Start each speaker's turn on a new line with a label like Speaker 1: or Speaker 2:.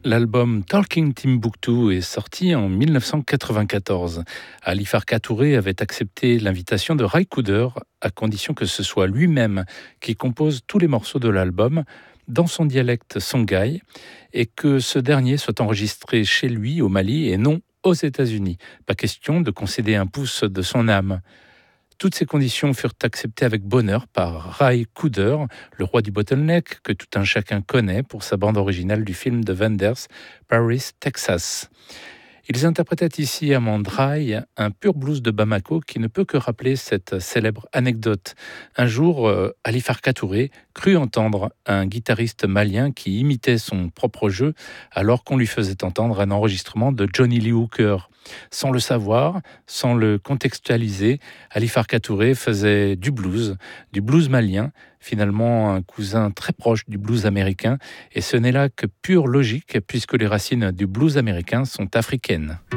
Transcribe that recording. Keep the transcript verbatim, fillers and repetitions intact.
Speaker 1: L'album Talking Timbuktu est sorti en mille neuf cent quatre-vingt-quatorze. Ali Farka Touré avait accepté l'invitation de Ry Cooder à condition que ce soit lui-même qui compose tous les morceaux de l'album dans son dialecte songhai et que ce dernier soit enregistré chez lui au Mali et non aux États-Unis. Pas question de concéder un pouce de son âme. Toutes ces conditions furent acceptées avec bonheur par Ry Cooder, le roi du bottleneck que tout un chacun connaît pour sa bande originale du film de Wenders, Paris, Texas. Ils interprétaient ici à Mandraï un pur blues de Bamako qui ne peut que rappeler cette célèbre anecdote. Un jour, euh, Ali Farka Touré crut entendre un guitariste malien qui imitait son propre jeu alors qu'on lui faisait entendre un enregistrement de Johnny Lee Hooker. Sans le savoir, sans le contextualiser, Ali Farka Touré faisait du blues, du blues malien, finalement un cousin très proche du blues américain, et ce n'est là que pure logique puisque les racines du blues américain sont africaines.